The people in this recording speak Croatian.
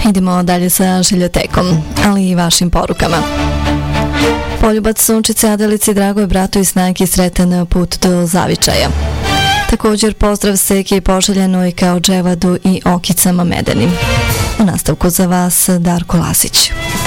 Idemo dalje sa željotekom, ali i vašim porukama. Poljubac Sunčice, Adelici, dragoj bratu i snagi, sretan put do zavičaja. Također pozdrav Seki poželjenoj kao Dževadu i Okicama Medenim. U nastavku za vas Darko Lasić.